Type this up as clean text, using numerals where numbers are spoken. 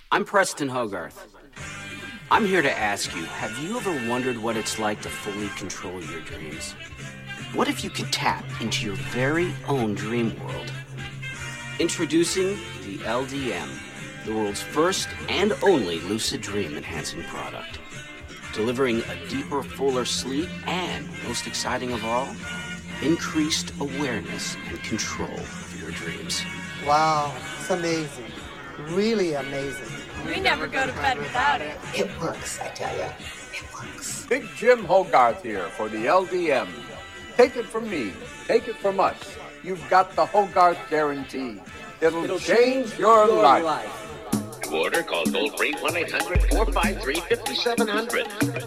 I'm Preston Hogarth. I'm here to ask you, have you ever wondered what it's like to fully control your dreams? What if you could tap into your very own dream world? Introducing the LDM, the world's first and only lucid dream enhancing product. Delivering a deeper, fuller sleep and, most exciting of all, increased awareness and control of your dreams. Wow, it's amazing. Really amazing. We never go to bed without it. It works, I tell you. It works. Big Jim Hogarth here for the LDM. Take it from me. Take it from us. You've got the Hogarth guarantee. It'll change your life. To order, call toll-free 1-800-453-5700.